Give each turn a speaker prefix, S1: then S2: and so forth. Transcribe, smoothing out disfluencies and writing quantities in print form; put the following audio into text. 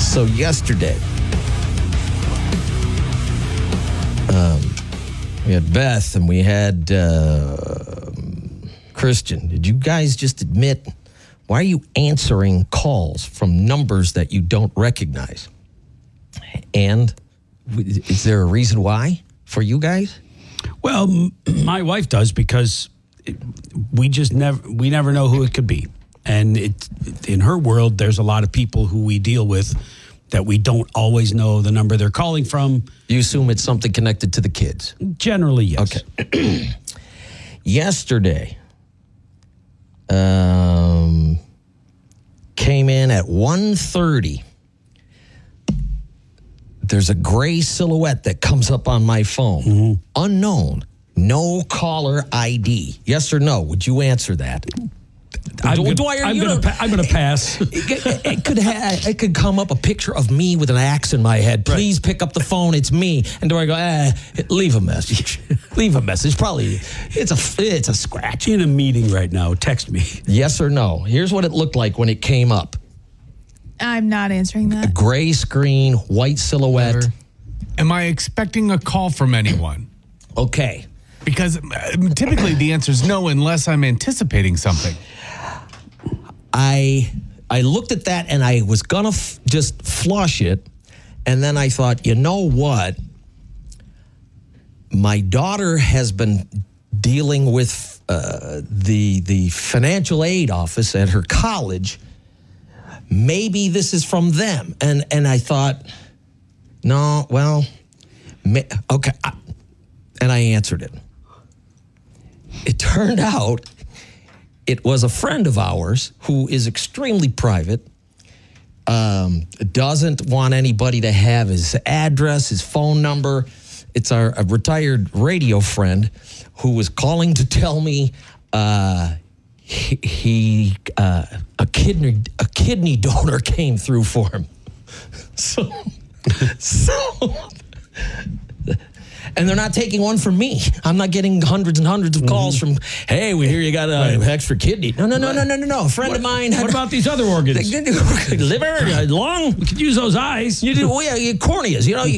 S1: So yesterday, we had Beth and we had Christian. Did you guys just admit, why are you answering calls from numbers that you don't recognize? And is there a reason why for you guys?
S2: Well, my wife does, because we never know who it could be. And in her world, there's a lot of people who we deal with that we don't always know the number they're calling from.
S1: You assume it's something connected to the kids?
S2: Generally, yes.
S1: Okay. Yesterday, came in at 1:30. There's a gray silhouette that comes up on my phone. Mm-hmm. Unknown. No caller ID. Yes or no? Would you answer that?
S2: I'm going to pass.
S1: It could come up a picture of me with an axe in my head. Please pick up the phone. It's me. And do I go, leave a message. Leave a message. Probably it's a scratch.
S2: In a meeting right now. Text me.
S1: Yes or no? Here's what it looked like when it came up.
S3: I'm not answering that.
S1: A gray screen, white silhouette.
S4: Never. Am I expecting a call from anyone?
S1: Okay.
S4: Because typically the answer is no unless I'm anticipating something.
S1: I looked at that and I was going to just flush it. And then I thought, you know what? My daughter has been dealing with the financial aid office at her college. Maybe this is from them. And I thought, no, well, okay. And I answered it. It turned out it was a friend of ours who is extremely private, doesn't want anybody to have his address, his phone number. It's a retired radio friend who was calling to tell me a kidney donor came through for him. So and they're not taking one from me. I'm not getting hundreds and hundreds of calls from, hey, we hear you got an extra kidney. No. A friend of mine.
S2: What about these other organs?
S1: Liver, lung.
S2: We could use those eyes.
S1: You do, corneas. You know,